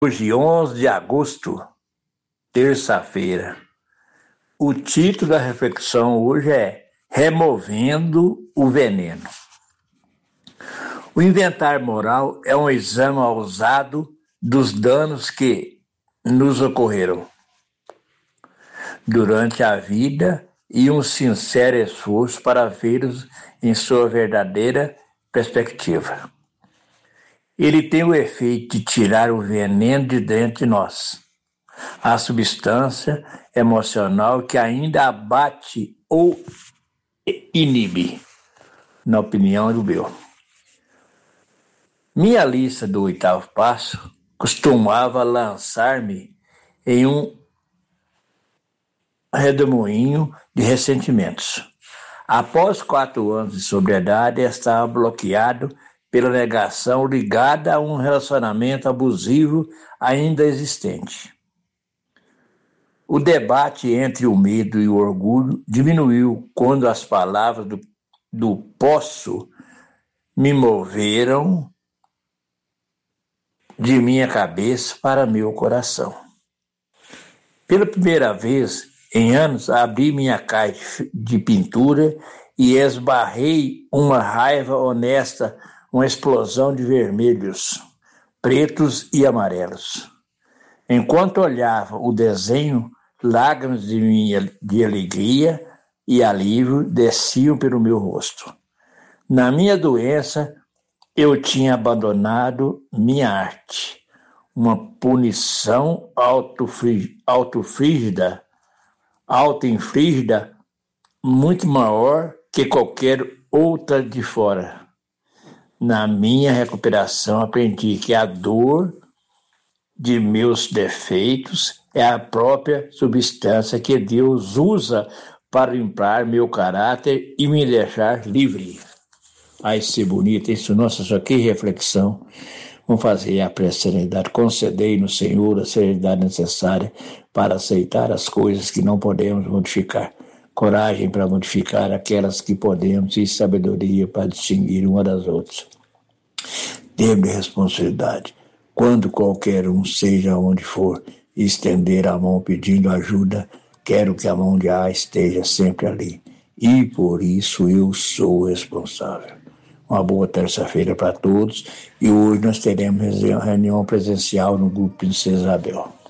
Hoje, 11 de agosto, terça-feira. O título da reflexão hoje é Removendo o Veneno. O inventário moral é um exame ousado dos danos que nos ocorreram durante a vida e um sincero esforço para vê-los em sua verdadeira perspectiva. Ele tem o efeito de tirar o veneno de dentro de nós, a substância emocional que ainda abate ou inibe, na opinião do meu. Minha lista do 8º passo costumava lançar-me em um redemoinho de ressentimentos. Após 4 anos de sobriedade, estava bloqueado pela negação ligada a um relacionamento abusivo ainda existente. O debate entre o medo e o orgulho diminuiu quando as palavras do posso me moveram de minha cabeça para meu coração. Pela primeira vez em anos, abri minha caixa de pintura e esbarrei uma raiva honesta, uma explosão de vermelhos, pretos e amarelos. Enquanto olhava o desenho, lágrimas de alegria e alívio desciam pelo meu rosto. Na minha doença, eu tinha abandonado minha arte, uma punição auto-infligida, muito maior que qualquer outra de fora. Na minha recuperação, aprendi que a dor de meus defeitos é a própria substância que Deus usa para limpar meu caráter e me deixar livre. Ai, ser bonito isso, nossa, só que reflexão. Vamos fazer a pré-serenidade. Concedei no Senhor a serenidade necessária para aceitar as coisas que não podemos modificar. Coragem para modificar aquelas que podemos e sabedoria para distinguir uma das outras. Tempo de responsabilidade. Quando qualquer um, seja onde for, estender a mão pedindo ajuda, quero que a mão de A esteja sempre ali. E por isso eu sou responsável. Uma boa terça-feira para todos. E hoje nós teremos reunião presencial no Grupo Princesa Isabel.